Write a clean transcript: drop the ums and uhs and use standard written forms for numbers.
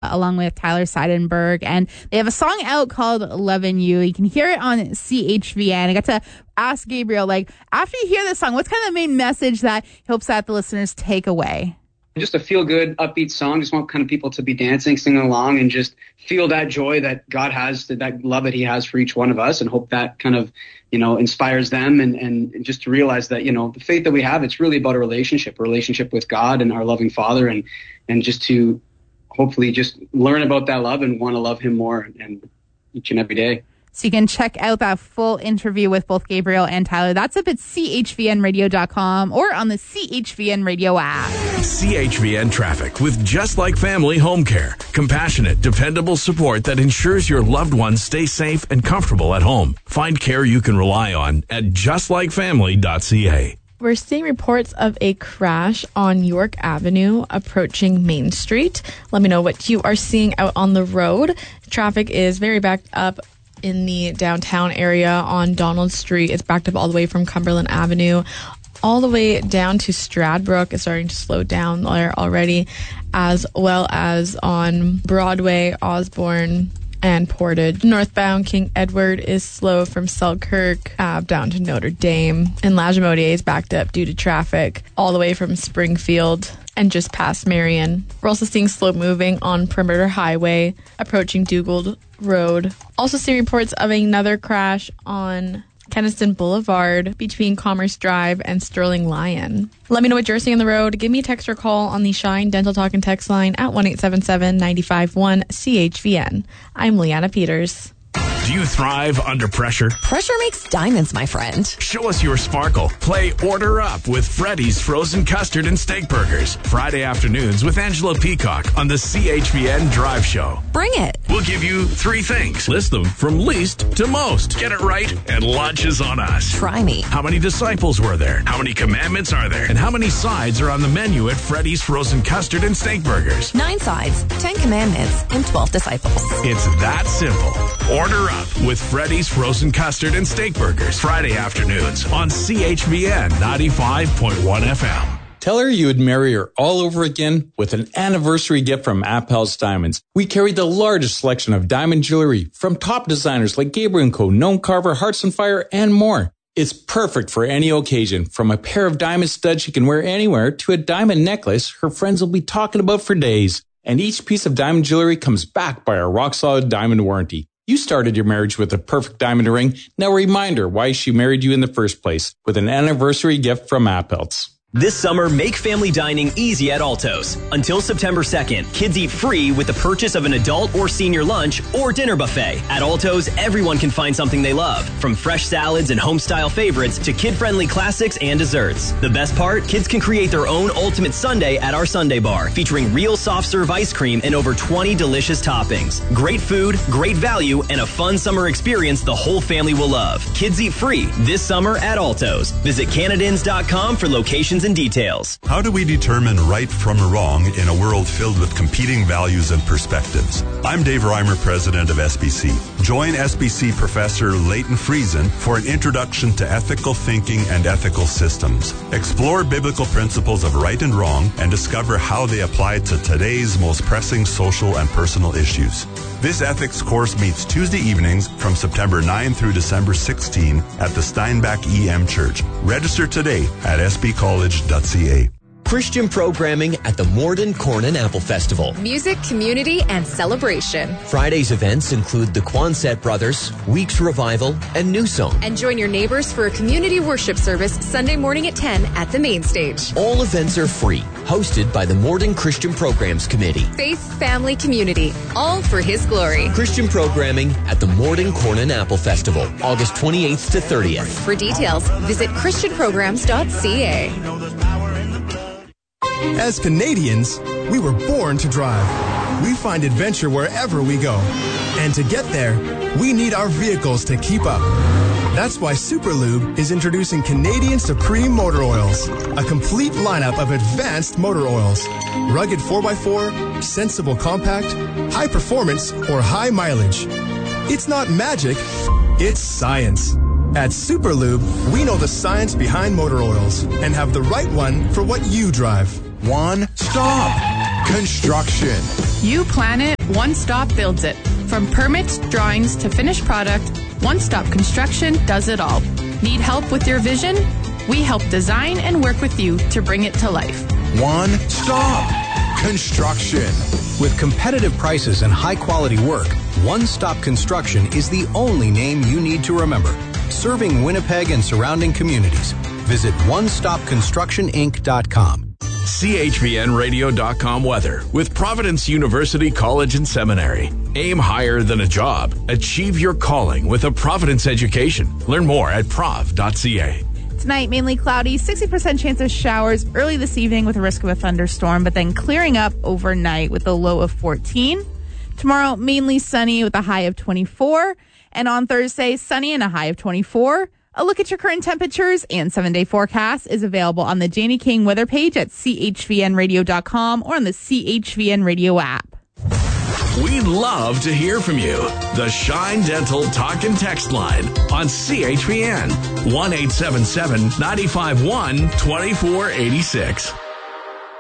along with Tyler Seidenberg. And they have a song out called Lovin' You. You can hear it on CHVN. I got to ask Gabriel, after you hear this song, what's kind of the main message that he hopes that the listeners take away? Just a feel-good, upbeat song. Just want kind of people to be dancing, singing along, and just feel that joy that God has, that love that he has for each one of us, and hope that kind of, inspires them and just to realize that, the faith that we have, it's really about a relationship with God and our loving Father, and just to hopefully just learn about that love and want to love him more and each and every day. So you can check out that full interview with both Gabriel and Tyler. That's up at chvnradio.com or on the CHVN Radio app. CHVN Traffic with Just Like Family Home Care. Compassionate, dependable support that ensures your loved ones stay safe and comfortable at home. Find care you can rely on at justlikefamily.ca. We're seeing reports of a crash on York Avenue approaching Main Street. Let me know what you are seeing out on the road. Traffic is very backed up in the downtown area on Donald Street. It's backed up all the way from Cumberland Avenue all the way down to Stradbrook. It's starting to slow down there already, as well as on Broadway, Osborne, and Portage. Northbound King Edward is slow from Selkirk down to Notre Dame. And Lagimodiere is backed up due to traffic all the way from Springfield and just past Marion. We're also seeing slow moving on Perimeter Highway approaching Dugald Road. Also seeing reports of another crash on Keniston Boulevard between Commerce Drive and Sterling Lyon. Let me know what you're seeing on the road. Give me a text or call on the Shine Dental Talk and Text line at 1-877-951-CHVN. I'm Leanna Peters. Do you thrive under pressure? Pressure makes diamonds, my friend. Show us your sparkle. Play Order Up with Freddy's Frozen Custard and Steak Burgers. Friday afternoons with Angela Peacock on the CHVN Drive Show. Bring it. We'll give you 3 things. List them from least to most. Get it right, and lunch is on us. Try me. How many disciples were there? How many commandments are there? And how many sides are on the menu at Freddy's Frozen Custard and Steak Burgers? 9 sides, 10 commandments, and 12 disciples. It's that simple. Order up with Freddy's Frozen Custard and Steak Burgers. Friday afternoons on CHVN 95.1 FM. Tell her you would marry her all over again with an anniversary gift from Appel's Diamonds. We carry the largest selection of diamond jewelry from top designers like Gabriel & Co., Gnome Carver, Hearts on Fire, and more. It's perfect for any occasion, from a pair of diamond studs she can wear anywhere to a diamond necklace her friends will be talking about for days. And each piece of diamond jewelry comes backed by our rock-solid diamond warranty. You started your marriage with a perfect diamond ring. Now remind her why she married you in the first place with an anniversary gift from Appel's. This summer, make family dining easy at Alto's. Until September 2nd, kids eat free with the purchase of an adult or senior lunch or dinner buffet. At Alto's, everyone can find something they love, from fresh salads and home-style favorites to kid-friendly classics and desserts. The best part? Kids can create their own ultimate sundae at our Sundae Bar, featuring real soft-serve ice cream and over 20 delicious toppings. Great food, great value, and a fun summer experience the whole family will love. Kids eat free this summer at Alto's. Visit Canadians.com for locations and details. How do we determine right from wrong in a world filled with competing values and perspectives? I'm Dave Reimer, president of SBC. Join SBC Professor Leighton Friesen for an introduction to ethical thinking and ethical systems. Explore biblical principles of right and wrong and discover how they apply to today's most pressing social and personal issues. This ethics course meets Tuesday evenings from September 9 through December 16 at the Steinbach EM Church. Register today at sbcollege.ca. Christian programming at the Morden Corn and Apple Festival. Music, community, and celebration. Friday's events include the Quonset Brothers, Weeks Revival, and New Song. And join your neighbors for a community worship service Sunday morning at 10 at the main stage. All events are free, hosted by the Morden Christian Programs Committee. Faith, family, community, all for His glory. Christian programming at the Morden Corn and Apple Festival, August 28th to 30th. For details, visit christianprograms.ca. As Canadians, we were born to drive. We find adventure wherever we go. And to get there, we need our vehicles to keep up. That's why Superlube is introducing Canadian Supreme Motor Oils, a complete lineup of advanced motor oils. Rugged 4x4, sensible compact, high performance, or high mileage. It's not magic, it's science. At Superlube, we know the science behind motor oils and have the right one for what you drive. One, stop! Construction. You plan it, One Stop builds it. From permits, drawings to finished product, One Stop Construction does it all. Need help with your vision? We help design and work with you to bring it to life. One Stop Construction. With competitive prices and high-quality work, One Stop Construction is the only name you need to remember. Serving Winnipeg and surrounding communities. Visit onestopconstructioninc.com. CHVNradio.com weather with Providence University College and Seminary. Aim higher than a job. Achieve your calling with a Providence education. Learn more at prov.ca. Tonight, mainly cloudy, 60% chance of showers early this evening with a risk of a thunderstorm, but then clearing up overnight with a low of 14. Tomorrow, mainly sunny with a high of 24. And on Thursday, sunny and a high of 24. A look at your current temperatures and 7-day forecast is available on the Janie King weather page at chvnradio.com or on the CHVN Radio app. We'd love to hear from you. The Shine Dental Talk and Text line on CHVN 1-877-951-2486.